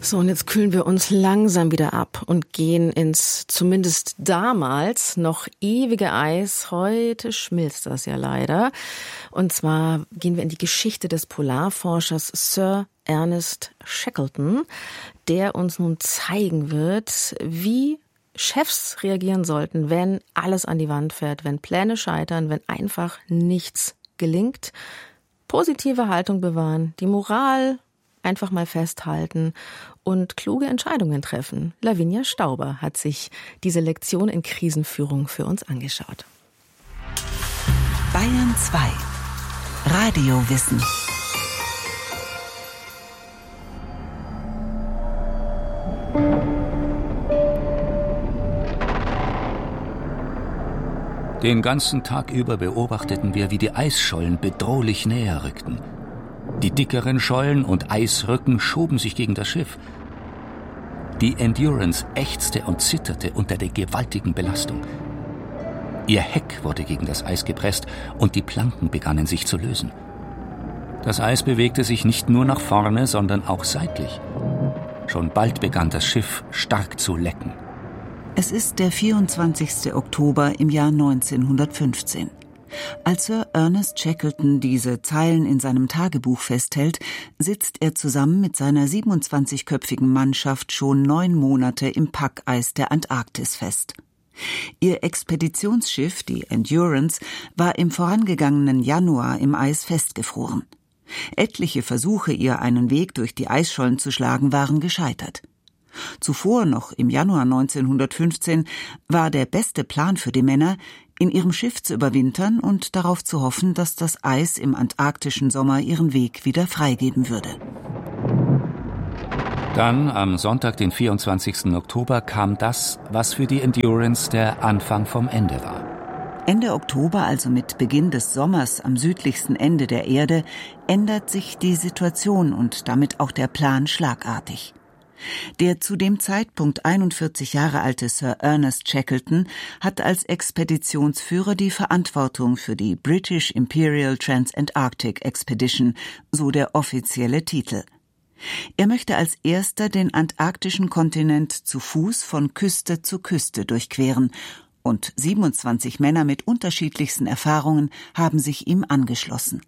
So, und jetzt kühlen wir uns langsam wieder ab und gehen ins zumindest damals noch ewige Eis. Heute schmilzt das ja leider. Und zwar gehen wir in die Geschichte des Polarforschers Sir Ernest Shackleton, der uns nun zeigen wird, wie Chefs reagieren sollten, wenn alles an die Wand fährt, wenn Pläne scheitern, wenn einfach nichts gelingt. Positive Haltung bewahren, die Moral einfach mal festhalten und kluge Entscheidungen treffen. Lavinia Stauber hat sich diese Lektion in Krisenführung für uns angeschaut. Bayern 2 Radiowissen. Den ganzen Tag über beobachteten wir, wie die Eisschollen bedrohlich näher rückten. Die dickeren Schollen und Eisrücken schoben sich gegen das Schiff. Die Endurance ächzte und zitterte unter der gewaltigen Belastung. Ihr Heck wurde gegen das Eis gepresst und die Planken begannen sich zu lösen. Das Eis bewegte sich nicht nur nach vorne, sondern auch seitlich. Schon bald begann das Schiff stark zu lecken. Es ist der 24. Oktober im Jahr 1915. Als Sir Ernest Shackleton diese Zeilen in seinem Tagebuch festhält, sitzt er zusammen mit seiner 27-köpfigen Mannschaft schon 9 Monate im Packeis der Antarktis fest. Ihr Expeditionsschiff, die Endurance, war im vorangegangenen Januar im Eis festgefroren. Etliche Versuche, ihr einen Weg durch die Eisschollen zu schlagen, waren gescheitert. Zuvor, noch im Januar 1915, war der beste Plan für die Männer, in ihrem Schiff zu überwintern und darauf zu hoffen, dass das Eis im antarktischen Sommer ihren Weg wieder freigeben würde. Dann, am Sonntag, den 24. Oktober, kam das, was für die Endurance der Anfang vom Ende war. Ende Oktober, also mit Beginn des Sommers am südlichsten Ende der Erde, ändert sich die Situation und damit auch der Plan schlagartig. Der zu dem Zeitpunkt 41 Jahre alte Sir Ernest Shackleton hat als Expeditionsführer die Verantwortung für die British Imperial Transantarctic Expedition, so der offizielle Titel. Er möchte als erster den antarktischen Kontinent zu Fuß von Küste zu Küste durchqueren, und 27 Männer mit unterschiedlichsten Erfahrungen haben sich ihm angeschlossen.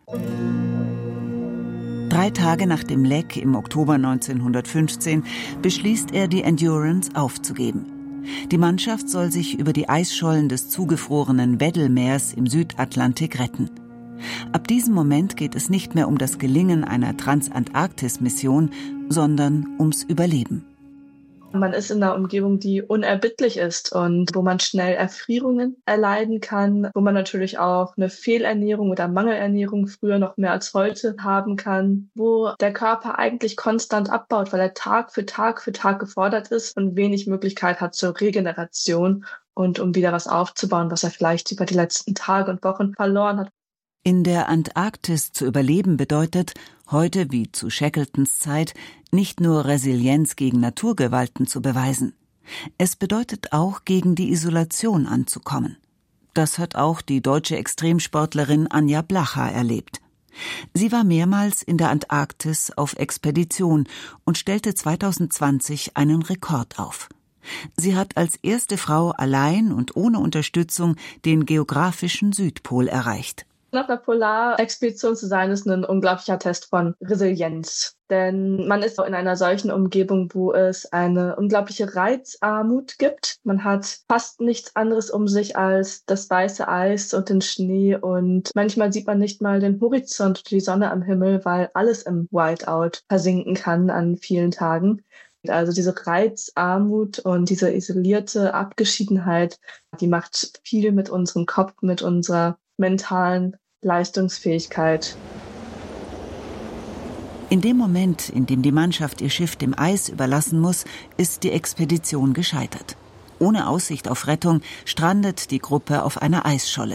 3 Tage nach dem Leck im Oktober 1915 beschließt er, die Endurance aufzugeben. Die Mannschaft soll sich über die Eisschollen des zugefrorenen Weddell-Meers im Südatlantik retten. Ab diesem Moment geht es nicht mehr um das Gelingen einer Transantarktis-Mission, sondern ums Überleben. Man ist in einer Umgebung, die unerbittlich ist und wo man schnell Erfrierungen erleiden kann, wo man natürlich auch eine Fehlernährung oder Mangelernährung früher noch mehr als heute haben kann, wo der Körper eigentlich konstant abbaut, weil er Tag für Tag gefordert ist und wenig Möglichkeit hat zur Regeneration und um wieder was aufzubauen, was er vielleicht über die letzten Tage und Wochen verloren hat. In der Antarktis zu überleben bedeutet, heute wie zu Shackletons Zeit, nicht nur Resilienz gegen Naturgewalten zu beweisen. Es bedeutet auch, gegen die Isolation anzukommen. Das hat auch die deutsche Extremsportlerin Anja Blacha erlebt. Sie war mehrmals in der Antarktis auf Expedition und stellte 2020 einen Rekord auf. Sie hat als erste Frau allein und ohne Unterstützung den geografischen Südpol erreicht. Auf einer Polarexpedition zu sein, ist ein unglaublicher Test von Resilienz. Denn man ist in einer solchen Umgebung, wo es eine unglaubliche Reizarmut gibt. Man hat fast nichts anderes um sich als das weiße Eis und den Schnee. Und manchmal sieht man nicht mal den Horizont und die Sonne am Himmel, weil alles im Whiteout versinken kann an vielen Tagen. Also diese Reizarmut und diese isolierte Abgeschiedenheit, die macht viel mit unserem Kopf, mit unserer mentalen Leistungsfähigkeit. In dem Moment, in dem die Mannschaft ihr Schiff dem Eis überlassen muss, ist die Expedition gescheitert. Ohne Aussicht auf Rettung strandet die Gruppe auf einer Eisscholle.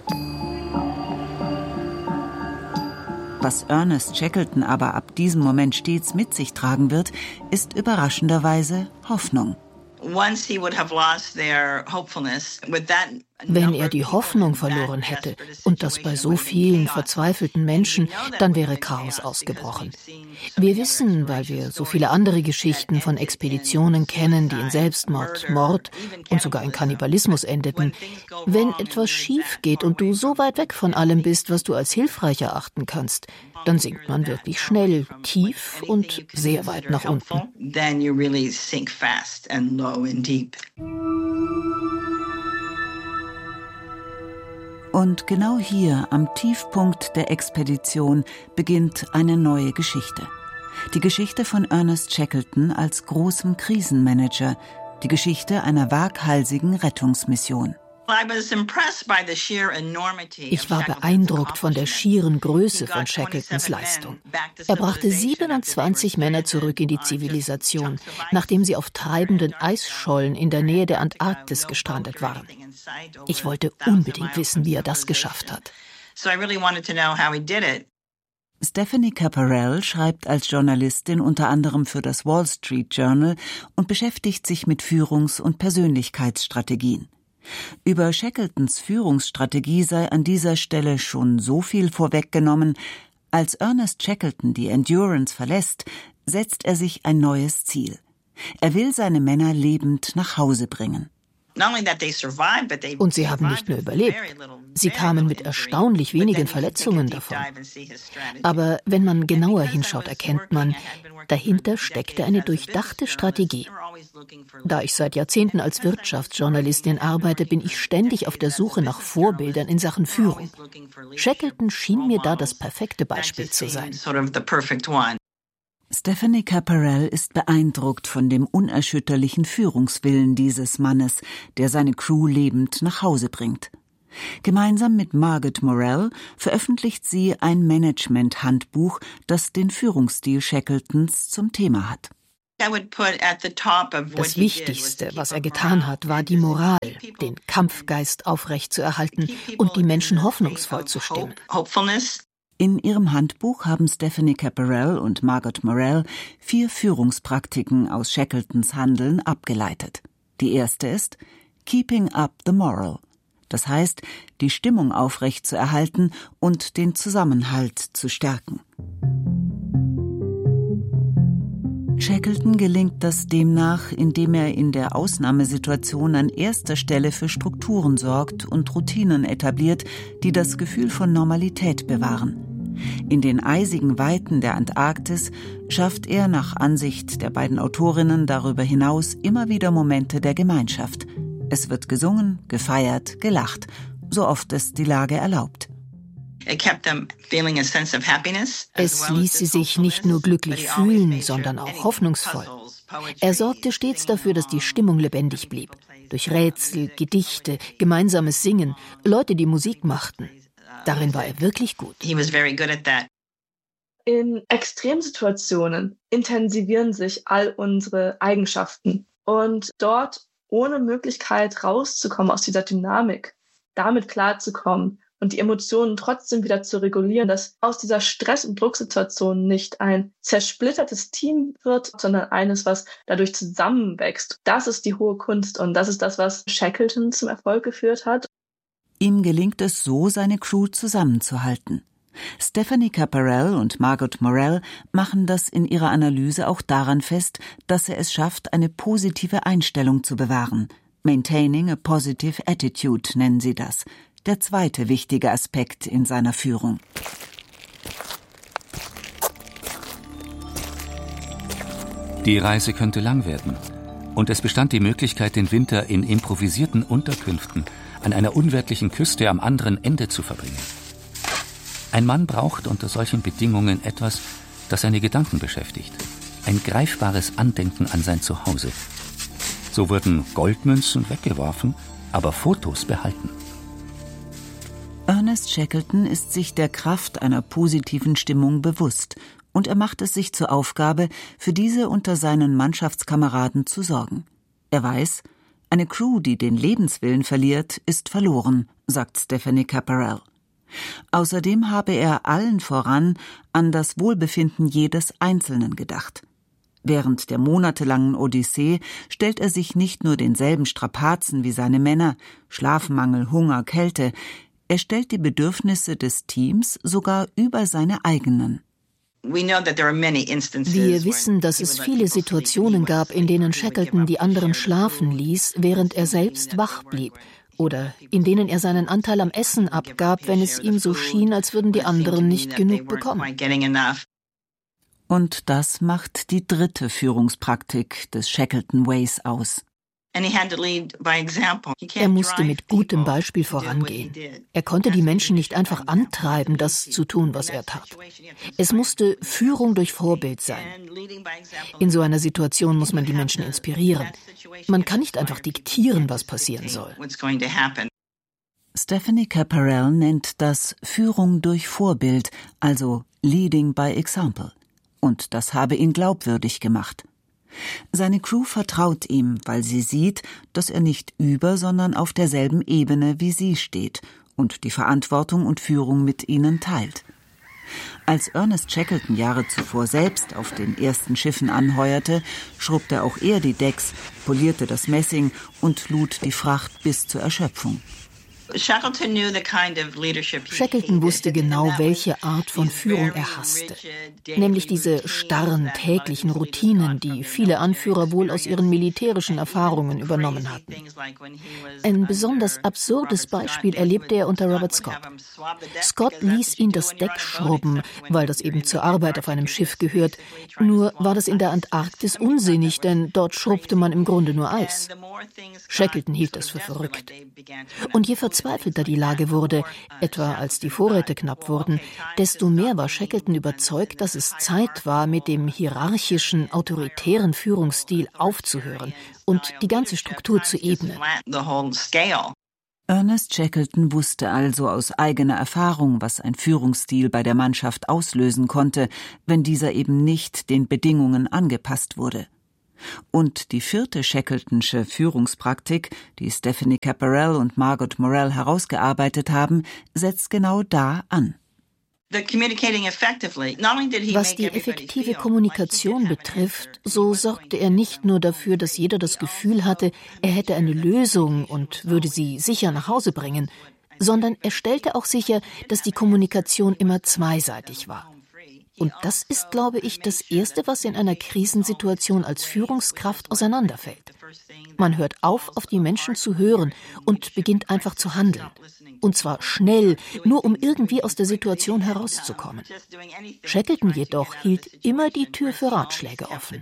Was Ernest Shackleton aber ab diesem Moment stets mit sich tragen wird, ist überraschenderweise Hoffnung. Wenn er die Hoffnung verloren hätte, und das bei so vielen verzweifelten Menschen, dann wäre Chaos ausgebrochen. Wir wissen, weil wir so viele andere Geschichten von Expeditionen kennen, die in Selbstmord, Mord und sogar in Kannibalismus endeten. Wenn etwas schief geht und du so weit weg von allem bist, was du als hilfreich erachten kannst, dann sinkt man wirklich schnell, tief und sehr weit nach unten. Und genau hier, am Tiefpunkt der Expedition, beginnt eine neue Geschichte. Die Geschichte von Ernest Shackleton als großem Krisenmanager, die Geschichte einer waghalsigen Rettungsmission. Ich war beeindruckt von der schieren Größe von Shackletons Leistung. Er brachte 27 Männer zurück in die Zivilisation, nachdem sie auf treibenden Eisschollen in der Nähe der Antarktis gestrandet waren. Ich wollte unbedingt wissen, wie er das geschafft hat. Stephanie Caparel schreibt als Journalistin unter anderem für das Wall Street Journal und beschäftigt sich mit Führungs- und Persönlichkeitsstrategien. Über Shackletons Führungsstrategie sei an dieser Stelle schon so viel vorweggenommen. Als Ernest Shackleton die Endurance verlässt, setzt er sich ein neues Ziel. Er will seine Männer lebend nach Hause bringen. Und sie haben nicht nur überlebt, sie kamen mit erstaunlich wenigen Verletzungen davon. Aber wenn man genauer hinschaut, erkennt man, dahinter steckte eine durchdachte Strategie. Da ich seit Jahrzehnten als Wirtschaftsjournalistin arbeite, bin ich ständig auf der Suche nach Vorbildern in Sachen Führung. Shackleton schien mir da das perfekte Beispiel zu sein. Stephanie Caparel ist beeindruckt von dem unerschütterlichen Führungswillen dieses Mannes, der seine Crew lebend nach Hause bringt. Gemeinsam mit Margot Morell veröffentlicht sie ein Management-Handbuch, das den Führungsstil Shackletons zum Thema hat. Das Wichtigste, was er getan hat, war die Moral, den Kampfgeist aufrechtzuerhalten und die Menschen hoffnungsvoll zu stimmen. In ihrem Handbuch haben Stephanie Caparel und Margot Morell 4 Führungspraktiken aus Shackletons Handeln abgeleitet. Die erste ist Keeping up the Moral. Das heißt, die Stimmung aufrechtzuerhalten und den Zusammenhalt zu stärken. Shackleton gelingt das demnach, indem er in der Ausnahmesituation an erster Stelle für Strukturen sorgt und Routinen etabliert, die das Gefühl von Normalität bewahren. In den eisigen Weiten der Antarktis schafft er nach Ansicht der beiden Autorinnen darüber hinaus immer wieder Momente der Gemeinschaft. Es wird gesungen, gefeiert, gelacht, so oft es die Lage erlaubt. Es ließ sie sich nicht nur glücklich fühlen, sondern auch hoffnungsvoll. Er sorgte stets dafür, dass die Stimmung lebendig blieb. Durch Rätsel, Gedichte, gemeinsames Singen, Leute, die Musik machten. Darin war er wirklich gut. In Extremsituationen intensivieren sich all unsere Eigenschaften. Und dort, ohne Möglichkeit rauszukommen aus dieser Dynamik, damit klarzukommen, und die Emotionen trotzdem wieder zu regulieren, dass aus dieser Stress- und Drucksituation nicht ein zersplittertes Team wird, sondern eines, was dadurch zusammenwächst. Das ist die hohe Kunst und das ist das, was Shackleton zum Erfolg geführt hat. Ihm gelingt es so, seine Crew zusammenzuhalten. Stephanie Caparel und Margot Morell machen das in ihrer Analyse auch daran fest, dass er es schafft, eine positive Einstellung zu bewahren. Maintaining a positive attitude nennen sie das. Der zweite wichtige Aspekt in seiner Führung. Die Reise könnte lang werden. Und es bestand die Möglichkeit, den Winter in improvisierten Unterkünften an einer unwirtlichen Küste am anderen Ende zu verbringen. Ein Mann braucht unter solchen Bedingungen etwas, das seine Gedanken beschäftigt. Ein greifbares Andenken an sein Zuhause. So wurden Goldmünzen weggeworfen, aber Fotos behalten. Ernest Shackleton ist sich der Kraft einer positiven Stimmung bewusst und er macht es sich zur Aufgabe, für diese unter seinen Mannschaftskameraden zu sorgen. Er weiß, eine Crew, die den Lebenswillen verliert, ist verloren, sagt Stephanie Caparel. Außerdem habe er allen voran an das Wohlbefinden jedes Einzelnen gedacht. Während der monatelangen Odyssee stellt er sich nicht nur denselben Strapazen wie seine Männer, Schlafmangel, Hunger, Kälte, er stellt die Bedürfnisse des Teams sogar über seine eigenen. Wir wissen, dass es viele Situationen gab, in denen Shackleton die anderen schlafen ließ, während er selbst wach blieb, oder in denen er seinen Anteil am Essen abgab, wenn es ihm so schien, als würden die anderen nicht genug bekommen. Und das macht die dritte Führungspraktik des Shackleton Ways aus. Er musste mit gutem Beispiel vorangehen. Er konnte die Menschen nicht einfach antreiben, das zu tun, was er tat. Es musste Führung durch Vorbild sein. In so einer Situation muss man die Menschen inspirieren. Man kann nicht einfach diktieren, was passieren soll. Stephanie Caparel nennt das Führung durch Vorbild, also Leading by Example. Und das habe ihn glaubwürdig gemacht. Seine Crew vertraut ihm, weil sie sieht, dass er nicht über, sondern auf derselben Ebene wie sie steht und die Verantwortung und Führung mit ihnen teilt. Als Ernest Shackleton Jahre zuvor selbst auf den ersten Schiffen anheuerte, schrubbte auch er die Decks, polierte das Messing und lud die Fracht bis zur Erschöpfung. Shackleton wusste genau, welche Art von Führung er hasste, nämlich diese starren täglichen Routinen, die viele Anführer wohl aus ihren militärischen Erfahrungen übernommen hatten. Ein besonders absurdes Beispiel erlebte er unter Robert Scott. Scott ließ ihn das Deck schrubben, weil das eben zur Arbeit auf einem Schiff gehört. Nur war das in der Antarktis unsinnig, denn dort schrubbte man im Grunde nur Eis. Shackleton hielt das für verrückt. Und je verzweifelter die Lage wurde, etwa als die Vorräte knapp wurden, desto mehr war Shackleton überzeugt, dass es Zeit war, mit dem hierarchischen, autoritären Führungsstil aufzuhören und die ganze Struktur zu ebnen. Ernest Shackleton wusste also aus eigener Erfahrung, was ein Führungsstil bei der Mannschaft auslösen konnte, wenn dieser eben nicht den Bedingungen angepasst wurde. Und die vierte Shackletonsche Führungspraktik, die Stephanie Caparel und Margot Morell herausgearbeitet haben, setzt genau da an. Was die effektive Kommunikation betrifft, so sorgte er nicht nur dafür, dass jeder das Gefühl hatte, er hätte eine Lösung und würde sie sicher nach Hause bringen, sondern er stellte auch sicher, dass die Kommunikation immer zweiseitig war. Und das ist, glaube ich, das Erste, was in einer Krisensituation als Führungskraft auseinanderfällt. Man hört auf die Menschen zu hören und beginnt einfach zu handeln. Und zwar schnell, nur um irgendwie aus der Situation herauszukommen. Shackleton jedoch hielt immer die Tür für Ratschläge offen.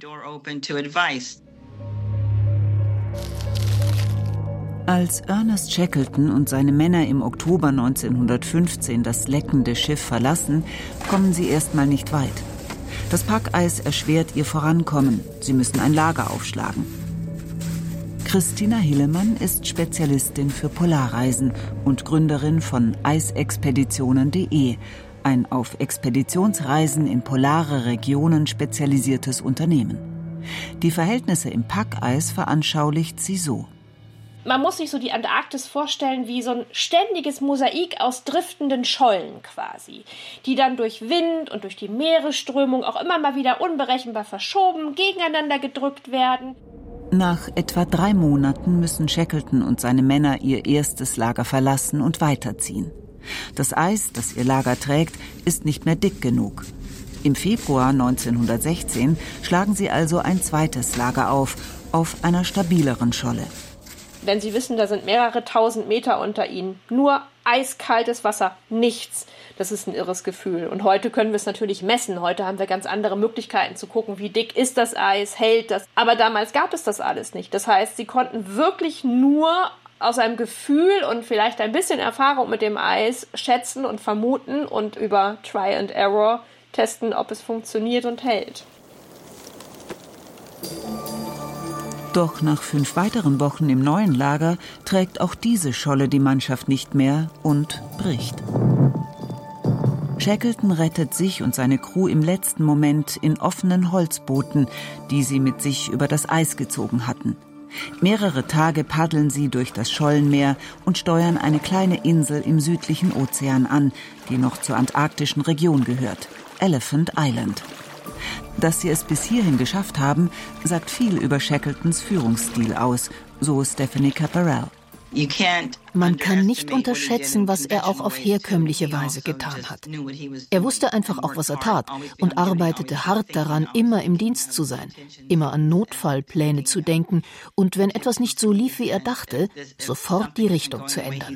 Als Ernest Shackleton und seine Männer im Oktober 1915 das leckende Schiff verlassen, kommen sie erstmal nicht weit. Das Packeis erschwert ihr Vorankommen. Sie müssen ein Lager aufschlagen. Christina Hillemann ist Spezialistin für Polarreisen und Gründerin von eisexpeditionen.de, ein auf Expeditionsreisen in polare Regionen spezialisiertes Unternehmen. Die Verhältnisse im Packeis veranschaulicht sie so. Man muss sich so die Antarktis vorstellen wie so ein ständiges Mosaik aus driftenden Schollen quasi, die dann durch Wind und durch die Meeresströmung auch immer mal wieder unberechenbar verschoben, gegeneinander gedrückt werden. Nach etwa 3 Monaten müssen Shackleton und seine Männer ihr erstes Lager verlassen und weiterziehen. Das Eis, das ihr Lager trägt, ist nicht mehr dick genug. Im Februar 1916 schlagen sie also ein zweites Lager auf einer stabileren Scholle. Wenn Sie wissen, da sind mehrere tausend Meter unter Ihnen, nur eiskaltes Wasser, nichts. Das ist ein irres Gefühl. Und heute können wir es natürlich messen. Heute haben wir ganz andere Möglichkeiten zu gucken, wie dick ist das Eis, hält das. Aber damals gab es das alles nicht. Das heißt, Sie konnten wirklich nur aus einem Gefühl und vielleicht ein bisschen Erfahrung mit dem Eis schätzen und vermuten und über Try and Error testen, ob es funktioniert und hält. Doch nach 5 weiteren Wochen im neuen Lager trägt auch diese Scholle die Mannschaft nicht mehr und bricht. Shackleton rettet sich und seine Crew im letzten Moment in offenen Holzbooten, die sie mit sich über das Eis gezogen hatten. Mehrere Tage paddeln sie durch das Schollenmeer und steuern eine kleine Insel im südlichen Ozean an, die noch zur antarktischen Region gehört, Elephant Island. Dass sie es bis hierhin geschafft haben, sagt viel über Shackletons Führungsstil aus, so Stephanie Caparel. Man kann nicht unterschätzen, was er auch auf herkömmliche Weise getan hat. Er wusste einfach auch, was er tat und arbeitete hart daran, immer im Dienst zu sein, immer an Notfallpläne zu denken und wenn etwas nicht so lief, wie er dachte, sofort die Richtung zu ändern.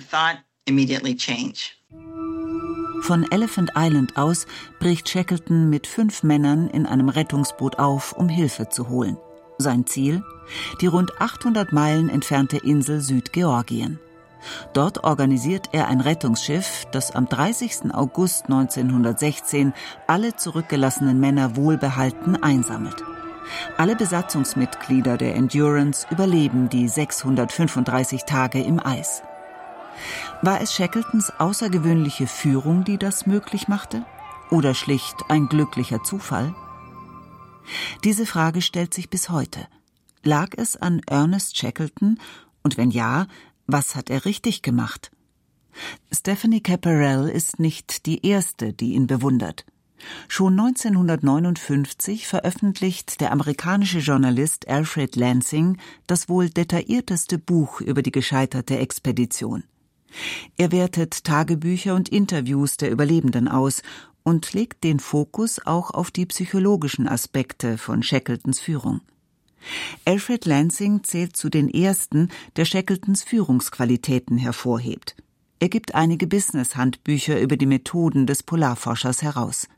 Von Elephant Island aus bricht Shackleton mit 5 Männern in einem Rettungsboot auf, um Hilfe zu holen. Sein Ziel? Die rund 800 Meilen entfernte Insel Südgeorgien. Dort organisiert er ein Rettungsschiff, das am 30. August 1916 alle zurückgelassenen Männer wohlbehalten einsammelt. Alle Besatzungsmitglieder der Endurance überleben die 635 Tage im Eis. War es Shackletons außergewöhnliche Führung, die das möglich machte? Oder schlicht ein glücklicher Zufall? Diese Frage stellt sich bis heute. Lag es an Ernest Shackleton? Und wenn ja, was hat er richtig gemacht? Stephanie Caparel ist nicht die erste, die ihn bewundert. Schon 1959 veröffentlicht der amerikanische Journalist Alfred Lansing das wohl detaillierteste Buch über die gescheiterte Expedition. Er wertet Tagebücher und Interviews der Überlebenden aus und legt den Fokus auch auf die psychologischen Aspekte von Shackletons Führung. Alfred Lansing zählt zu den ersten, der Shackletons Führungsqualitäten hervorhebt. Er gibt einige Business-Handbücher über die Methoden des Polarforschers heraus.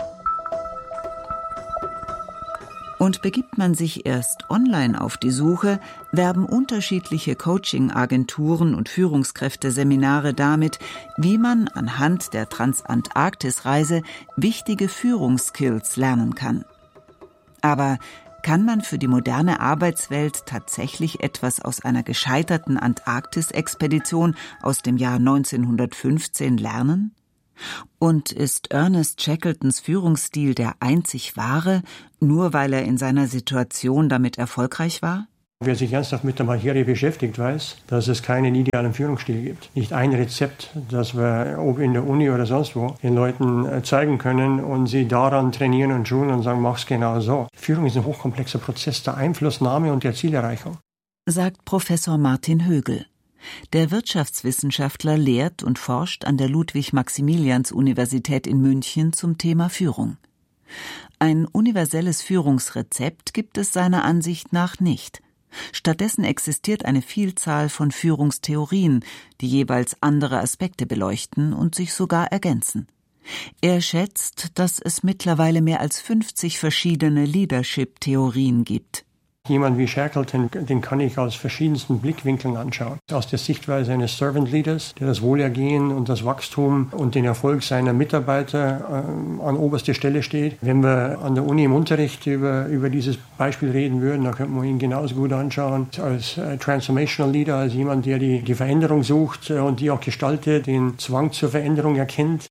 Und begibt man sich erst online auf die Suche, werben unterschiedliche Coaching-Agenturen und Führungskräfteseminare damit, wie man anhand der Transantarktis-Reise wichtige Führungsskills lernen kann. Aber kann man für die moderne Arbeitswelt tatsächlich etwas aus einer gescheiterten Antarktis-Expedition aus dem Jahr 1915 lernen? Und ist Ernest Shackletons Führungsstil der einzig wahre, nur weil er in seiner Situation damit erfolgreich war? Wer sich ernsthaft mit der Materie beschäftigt, weiß, dass es keinen idealen Führungsstil gibt. Nicht ein Rezept, das wir ob in der Uni oder sonst wo den Leuten zeigen können und sie daran trainieren und schulen und sagen, mach's genau so. Führung ist ein hochkomplexer Prozess der Einflussnahme und der Zielerreichung. Sagt Professor Martin Högel. Der Wirtschaftswissenschaftler lehrt und forscht an der Ludwig-Maximilians-Universität in München zum Thema Führung. Ein universelles Führungsrezept gibt es seiner Ansicht nach nicht. Stattdessen existiert eine Vielzahl von Führungstheorien, die jeweils andere Aspekte beleuchten und sich sogar ergänzen. Er schätzt, dass es mittlerweile mehr als 50 verschiedene Leadership-Theorien gibt. Jemand wie Shackleton, den kann ich aus verschiedensten Blickwinkeln anschauen. Aus der Sichtweise eines Servant Leaders, der das Wohlergehen und das Wachstum und den Erfolg seiner Mitarbeiter an oberster Stelle steht. Wenn wir an der Uni im Unterricht über dieses Beispiel reden würden, dann könnte man ihn genauso gut anschauen als Transformational Leader, als jemand, der die Veränderung sucht und die auch gestaltet, den Zwang zur Veränderung erkennt.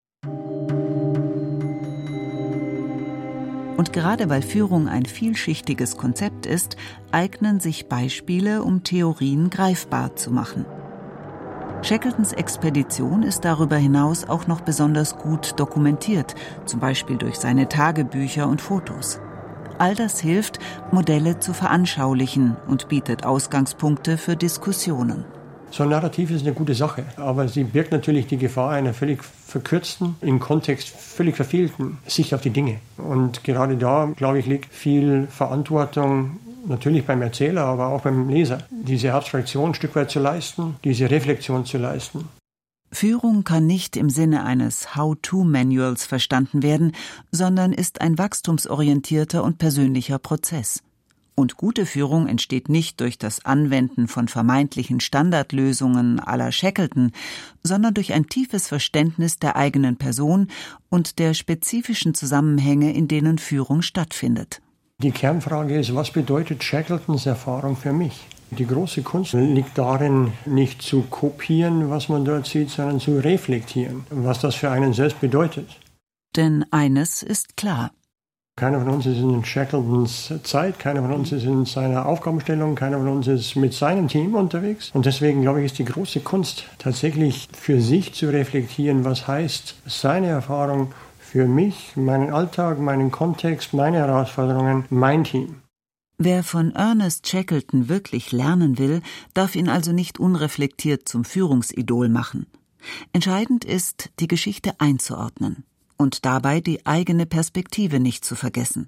Und gerade weil Führung ein vielschichtiges Konzept ist, eignen sich Beispiele, um Theorien greifbar zu machen. Shackletons Expedition ist darüber hinaus auch noch besonders gut dokumentiert, zum Beispiel durch seine Tagebücher und Fotos. All das hilft, Modelle zu veranschaulichen und bietet Ausgangspunkte für Diskussionen. So ein Narrativ ist eine gute Sache, aber sie birgt natürlich die Gefahr einer völlig verkürzten, im Kontext völlig verfehlten Sicht auf die Dinge. Und gerade da, glaube ich, liegt viel Verantwortung, natürlich beim Erzähler, aber auch beim Leser, diese Abstraktion ein Stück weit zu leisten, diese Reflexion zu leisten. Führung kann nicht im Sinne eines How-to-Manuals verstanden werden, sondern ist ein wachstumsorientierter und persönlicher Prozess. Und gute Führung entsteht nicht durch das Anwenden von vermeintlichen Standardlösungen à la Shackleton, sondern durch ein tiefes Verständnis der eigenen Person und der spezifischen Zusammenhänge, in denen Führung stattfindet. Die Kernfrage ist, was bedeutet Shackletons Erfahrung für mich? Die große Kunst liegt darin, nicht zu kopieren, was man dort sieht, sondern zu reflektieren, was das für einen selbst bedeutet. Denn eines ist klar. Keiner von uns ist in Shackletons Zeit, keiner von uns ist in seiner Aufgabenstellung, keiner von uns ist mit seinem Team unterwegs. Und deswegen, glaube ich, ist die große Kunst, tatsächlich für sich zu reflektieren, was heißt seine Erfahrung für mich, meinen Alltag, meinen Kontext, meine Herausforderungen, mein Team. Wer von Ernest Shackleton wirklich lernen will, darf ihn also nicht unreflektiert zum Führungsidol machen. Entscheidend ist, die Geschichte einzuordnen und dabei die eigene Perspektive nicht zu vergessen.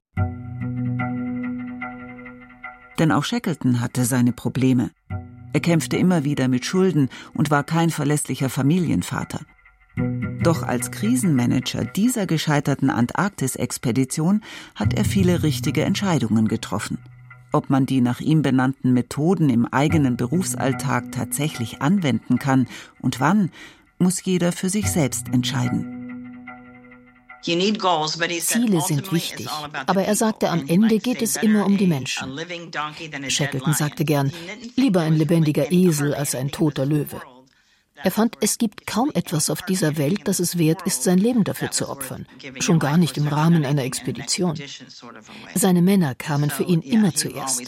Denn auch Shackleton hatte seine Probleme. Er kämpfte immer wieder mit Schulden und war kein verlässlicher Familienvater. Doch als Krisenmanager dieser gescheiterten Antarktis-Expedition hat er viele richtige Entscheidungen getroffen. Ob man die nach ihm benannten Methoden im eigenen Berufsalltag tatsächlich anwenden kann und wann, muss jeder für sich selbst entscheiden. Ziele sind wichtig, aber er sagte, am Ende geht es immer um die Menschen. Shackleton sagte gern, lieber ein lebendiger Esel als ein toter Löwe. Er fand, es gibt kaum etwas auf dieser Welt, das es wert ist, sein Leben dafür zu opfern. Schon gar nicht im Rahmen einer Expedition. Seine Männer kamen für ihn immer zuerst.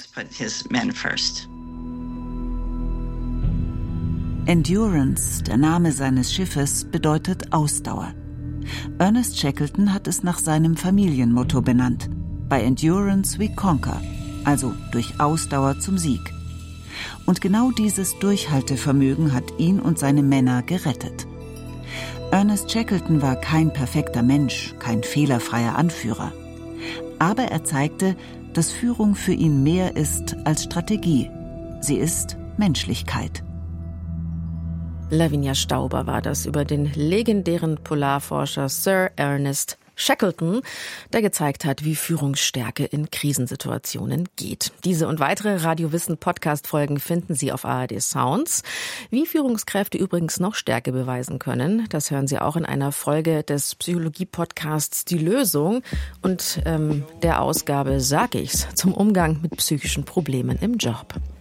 Endurance, der Name seines Schiffes, bedeutet Ausdauer. Ernest Shackleton hat es nach seinem Familienmotto benannt. By Endurance we conquer, also durch Ausdauer zum Sieg. Und genau dieses Durchhaltevermögen hat ihn und seine Männer gerettet. Ernest Shackleton war kein perfekter Mensch, kein fehlerfreier Anführer. Aber er zeigte, dass Führung für ihn mehr ist als Strategie. Sie ist Menschlichkeit. Lavinia Stauber war das über den legendären Polarforscher Sir Ernest Shackleton, der gezeigt hat, wie Führungsstärke in Krisensituationen geht. Diese und weitere Radio Wissen Podcast-Folgen finden Sie auf ARD Sounds. Wie Führungskräfte übrigens noch Stärke beweisen können, das hören Sie auch in einer Folge des Psychologie-Podcasts Die Lösung und der Ausgabe Sag ich's zum Umgang mit psychischen Problemen im Job.